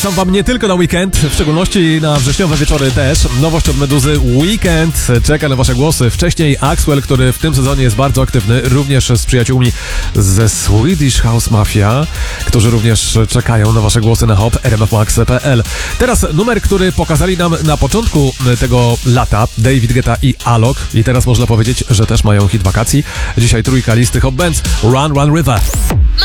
Są wam nie tylko na weekend, w szczególności na wrześniowe wieczory też. Nowość od Meduzy Weekend czeka na wasze głosy. Wcześniej Axwell, który w tym sezonie jest bardzo aktywny, również z przyjaciółmi ze Swedish House Mafia, którzy również czekają na wasze głosy na hop rmfmax.pl. Teraz numer, który pokazali nam na początku tego lata, David Guetta i Alok. I teraz można powiedzieć, że też mają hit wakacji. Dzisiaj trójka listy Hot Bands, Run Run River.